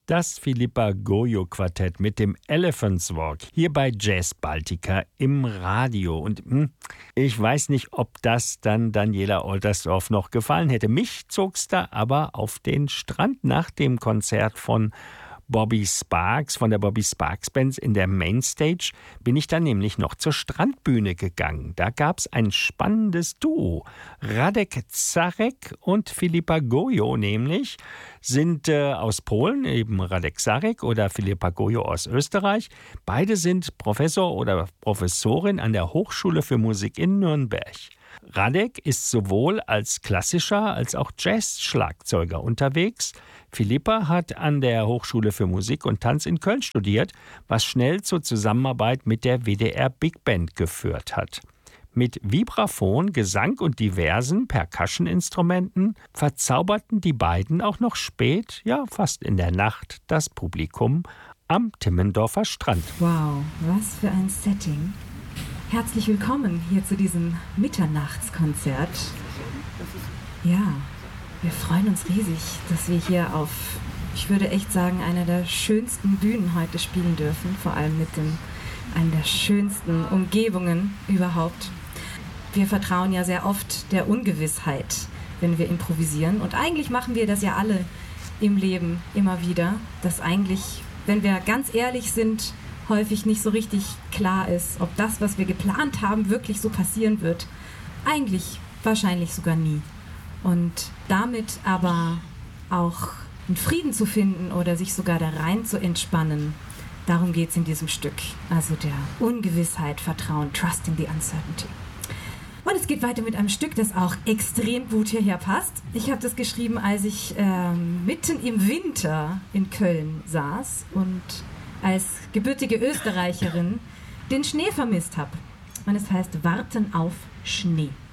Das Philippa Gojo Quartett mit dem Elephant's Walk hier bei Jazz Baltica im Radio. Und ich weiß nicht, ob das dann Daniela Oldersdorf noch gefallen hätte. Mich zog's da aber auf den Strand nach dem Konzert von Bobby Sparks, von der Bobby Sparks Band in der Mainstage, bin ich dann nämlich noch zur Strandbühne gegangen. Da gab's ein spannendes Duo. Radek Zarek und Philippa Gojo nämlich sind aus Polen, eben Radek Zarek oder Philippa Gojo aus Österreich. Beide sind Professor oder Professorin an der Hochschule für Musik in Nürnberg. Radek ist sowohl als klassischer als auch Jazz-Schlagzeuger unterwegs. Philippa hat an der Hochschule für Musik und Tanz in Köln studiert, was schnell zur Zusammenarbeit mit der WDR Big Band geführt hat. Mit Vibraphon, Gesang und diversen Percussion-Instrumenten verzauberten die beiden auch noch spät, ja fast in der Nacht, das Publikum am Timmendorfer Strand. Wow, was für ein Setting. Herzlich willkommen hier zu diesem Mitternachtskonzert. Ja, wir freuen uns riesig, dass wir hier auf, ich würde echt sagen, einer der schönsten Bühnen heute spielen dürfen. Vor allem mit einer der schönsten Umgebungen überhaupt. Wir vertrauen ja sehr oft der Ungewissheit, wenn wir improvisieren. Und eigentlich machen wir das ja alle im Leben immer wieder, dass eigentlich, wenn wir ganz ehrlich sind, häufig nicht so richtig klar ist, ob das, was wir geplant haben, wirklich so passieren wird. Eigentlich wahrscheinlich sogar nie. Und damit aber auch einen Frieden zu finden oder sich sogar da rein zu entspannen, darum geht es in diesem Stück. Also der Ungewissheit vertrauen, trusting the uncertainty. Und es geht weiter mit einem Stück, das auch extrem gut hierher passt. Ich habe das geschrieben, als ich mitten im Winter in Köln saß und als gebürtige Österreicherin den Schnee vermisst habe. Und es heißt Warten auf Schnee.